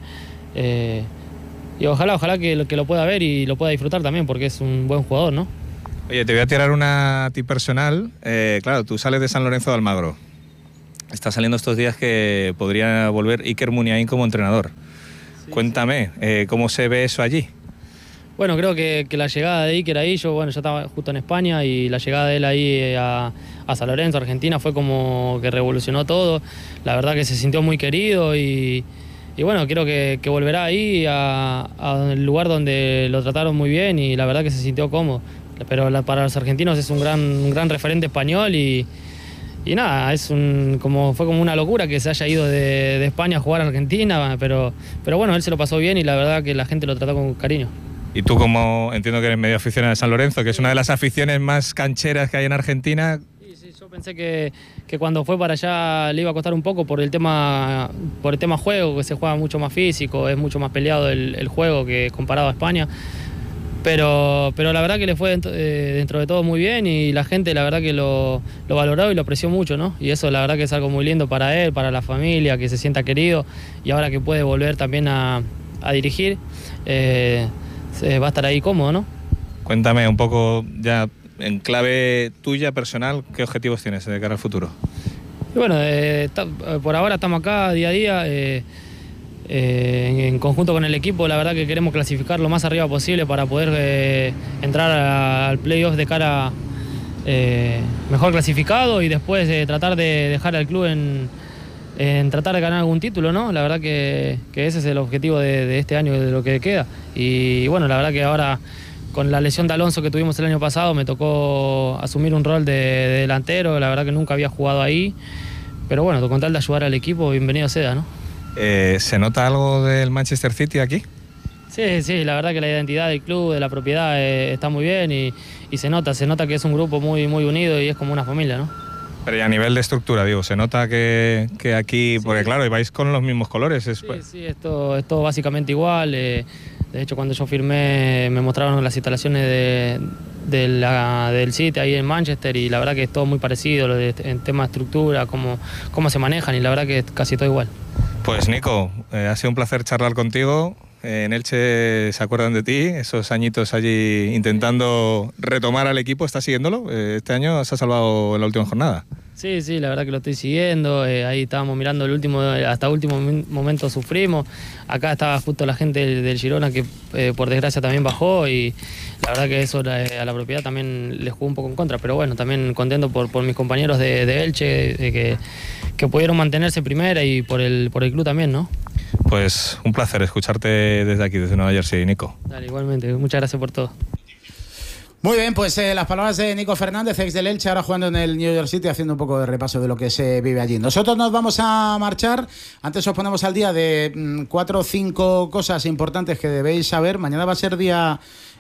Y ojalá que lo pueda ver y lo pueda disfrutar también, porque es un buen jugador, ¿no? Oye, te voy a tirar una a ti personal. Claro, tú sales de San Lorenzo de Almagro. Está saliendo estos días que podría volver Iker Muniain como entrenador. Sí, cuéntame, ¿cómo se ve eso allí? Bueno, creo que la llegada de Iker ahí, yo estaba justo en España y la llegada de él ahí a San Lorenzo, Argentina, fue como que revolucionó todo. La verdad que se sintió muy querido y bueno, creo que volverá ahí al lugar donde lo trataron muy bien y la verdad que se sintió cómodo. Pero para los argentinos es un gran referente español y nada, fue como una locura que se haya ido de España a jugar a Argentina, pero bueno, él se lo pasó bien y la verdad que la gente lo trató con cariño. Y tú, como entiendo que eres medio aficionado de San Lorenzo, que es una de las aficiones más cancheras que hay en Argentina. Sí, yo pensé que cuando fue para allá le iba a costar un poco por el tema juego, que se juega mucho más físico, es mucho más peleado el juego que comparado a España. Pero la verdad que le fue dentro de todo muy bien y la gente la verdad que lo valoró y lo apreció mucho, ¿no? Y eso la verdad que es algo muy lindo para él, para la familia, que se sienta querido y ahora que puede volver también a dirigir, va a estar ahí cómodo, ¿no? Cuéntame un poco ya en clave tuya personal, ¿qué objetivos tienes de cara al futuro? Y bueno, por ahora estamos acá día a día. En conjunto con el equipo, la verdad que queremos clasificar lo más arriba posible para poder entrar al playoff de cara mejor clasificado y después tratar de dejar al club en tratar de ganar algún título, ¿no? La verdad que ese es el objetivo de este año, de lo que queda. Y bueno, la verdad que ahora con la lesión de Alonso que tuvimos el año pasado me tocó asumir un rol de delantero, la verdad que nunca había jugado ahí, pero bueno, con tal de ayudar al equipo, bienvenido sea, ¿no? ¿Se nota algo del Manchester City aquí? Sí, la verdad que la identidad del club, de la propiedad está muy bien y se nota que es un grupo muy, muy unido y es como una familia, ¿no? Pero y a nivel de estructura, digo, se nota que aquí, porque claro, vais con los mismos colores. Sí, es todo básicamente igual. De hecho, cuando yo firmé me mostraron las instalaciones del City ahí en Manchester y la verdad que es todo muy parecido en tema de estructura, cómo se manejan y la verdad que es casi todo igual. Pues Nico, ha sido un placer charlar contigo. En Elche se acuerdan de ti, esos añitos allí intentando retomar al equipo. ¿Estás siguiéndolo? Este año se ha salvado en la última jornada. Sí, la verdad que lo estoy siguiendo. Ahí estábamos mirando hasta último momento sufrimos. Acá estaba justo la gente del Girona que por desgracia también bajó y la verdad que eso a la propiedad también les jugó un poco en contra. Pero bueno, también contento por mis compañeros de Elche que pudieron mantenerse primera y por el club también, ¿no? Pues un placer escucharte desde aquí, desde Nueva Jersey, Nico. Dale, igualmente, muchas gracias por todo. Muy bien, pues las palabras de Nico Fernández, ex del Elche, ahora jugando en el New York City, haciendo un poco de repaso de lo que se vive allí. Nosotros nos vamos a marchar. Antes os ponemos al día de 4 o 5 cosas importantes que debéis saber. Mañana va a ser día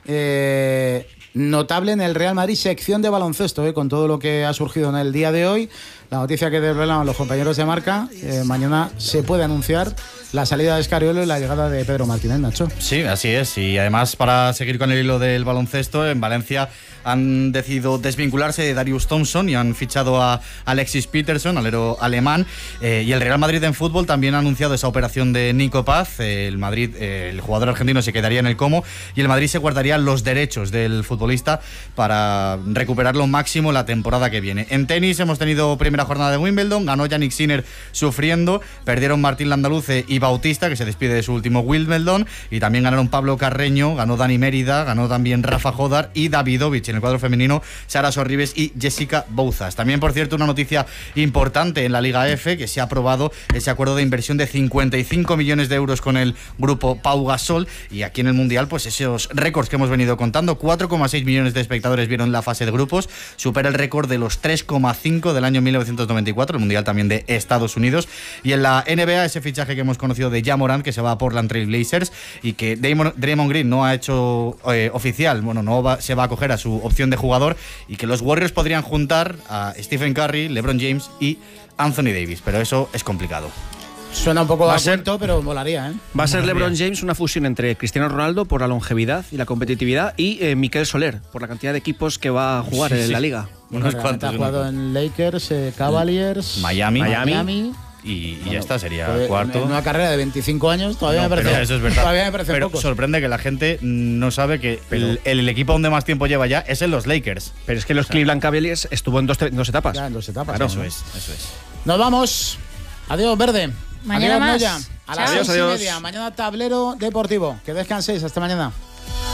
notable en el Real Madrid, sección de baloncesto, con todo lo que ha surgido en el día de hoy. La noticia que desvelaban los compañeros de Marca, mañana se puede anunciar la salida de Escariolo y la llegada de Pedro Martínez, Nacho. Sí, así es. Y además, para seguir con el hilo del baloncesto, en Valencia han decidido desvincularse de Darius Thompson y han fichado a Alexis Peterson, alero alemán. Y el Real Madrid en fútbol también ha anunciado esa operación de Nico Paz. El jugador argentino se quedaría en el Como y el Madrid se guardaría los derechos del futbolista para recuperar lo máximo la temporada que viene. En tenis hemos tenido primera jornada de Wimbledon, ganó Jannik Sinner sufriendo, perdieron Martín Landaluce y Bautista, que se despide de su último Wimbledon, y también ganaron Pablo Carreño, ganó Dani Mérida, ganó también Rafa Jodar y Davidovich. En el cuadro femenino, Sara Sorribes y Jessica Bouzas. También, por cierto, una noticia importante en la Liga F, que se ha aprobado ese acuerdo de inversión de 55 millones de euros con el grupo Pau Gasol, y aquí en el Mundial, pues esos récords que hemos venido contando, 4,6 millones de espectadores vieron la fase de grupos, supera el récord de los 3,5 del año 1994, el Mundial también de Estados Unidos. Y en la NBA, ese fichaje que hemos conocido de Ja Morant, que se va a Portland Trail Blazers y que Draymond Green no ha hecho oficial, se va a acoger a su opción de jugador, y que los Warriors podrían juntar a Stephen Curry, LeBron James y Anthony Davis, pero eso es complicado. Suena un poco a cuento, pero molaría, ¿eh? Va a ser LeBron James una fusión entre Cristiano Ronaldo por la longevidad y la competitividad y Miquel Soler por la cantidad de equipos que va a jugar en la liga. Unos cuantos. Ha jugado en Lakers, Cavaliers, Miami. Y ya está, sería cuarto. En una carrera de 25 años todavía me parece. Eso es verdad. Todavía me parece pero poco. Sorprende que la gente no sabe que el equipo donde más tiempo lleva ya es en los Lakers. Pero es que los Cleveland Cavaliers estuvo en dos etapas. Ya, en 2 etapas. Claro. Eso es. Nos vamos. Adiós, Verde. Mañana adiós, más. Noya. A las 6:30. Mañana tablero deportivo. Que descanséis. Hasta mañana.